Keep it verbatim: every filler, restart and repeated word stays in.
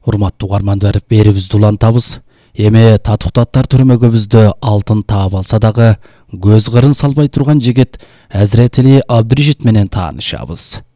Урматтуу угармандар, берибизди улантабыз. Эми татуктаттар түрмөгөбүздө алтын таап алса дагы көз кырын салбай турган жигит Азиретили Абдуришит менен таанышабыз.